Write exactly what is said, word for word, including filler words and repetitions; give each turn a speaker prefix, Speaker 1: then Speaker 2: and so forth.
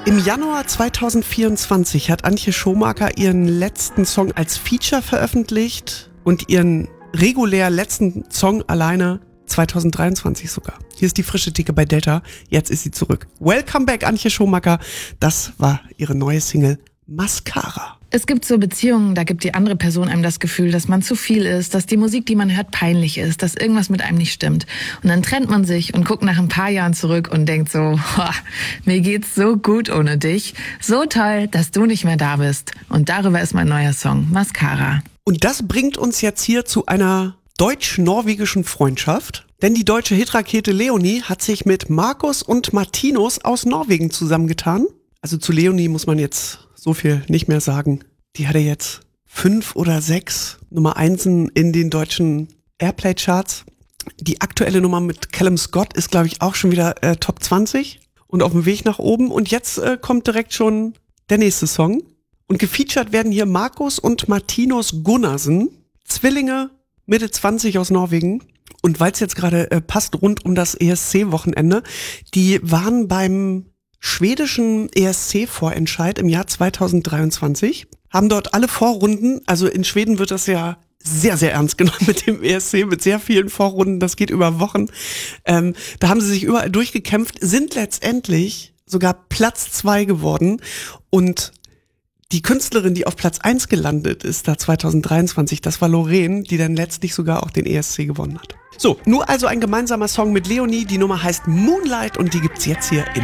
Speaker 1: Im Januar zweitausendvierundzwanzig hat Antje Schumacher ihren letzten Song als Feature veröffentlicht und ihren regulär letzten Song alleine zweitausenddreiundzwanzig sogar. Hier ist die frische Theke bei Delta. Jetzt ist sie zurück. Welcome back, Antje Schumacher. Das war ihre neue Single Mascara.
Speaker 2: Es gibt so Beziehungen, da gibt die andere Person einem das Gefühl, dass man zu viel ist, dass die Musik, die man hört, peinlich ist, dass irgendwas mit einem nicht stimmt. Und dann trennt man sich und guckt nach ein paar Jahren zurück und denkt so, mir geht's so gut ohne dich. So toll, dass du nicht mehr da bist. Und darüber ist mein neuer Song, Mascara.
Speaker 1: Und das bringt uns jetzt hier zu einer deutsch-norwegischen Freundschaft. Denn die deutsche Hitrakete Leonie hat sich mit Markus und Martinus aus Norwegen zusammengetan. Also zu Leonie muss man jetzt so viel nicht mehr sagen. Die hatte jetzt fünf oder sechs Nummer Einsen in den deutschen Airplay-Charts. Die aktuelle Nummer mit Callum Scott ist, glaube ich, auch schon wieder äh, Top zwanzig und auf dem Weg nach oben. Und jetzt äh, kommt direkt schon der nächste Song. Und gefeatured werden hier Markus und Martinus Gunnarsen, Zwillinge, Mitte zwanzig aus Norwegen. Und weil es jetzt gerade äh, passt, rund um das E S C-Wochenende, die waren beim schwedischen E S C-Vorentscheid im Jahr zweitausenddreiundzwanzig, haben dort alle Vorrunden, also in Schweden wird das ja sehr, sehr ernst genommen mit dem E S C, mit sehr vielen Vorrunden, das geht über Wochen. Ähm, da haben sie sich überall durchgekämpft, sind letztendlich sogar Platz zwei geworden und die Künstlerin, die auf Platz eins gelandet ist, da zweitausenddreiundzwanzig, das war Loreen, die dann letztlich sogar auch den E S C gewonnen hat. So, nur also ein gemeinsamer Song mit Leonie, die Nummer heißt Moonlight und die gibt's jetzt hier in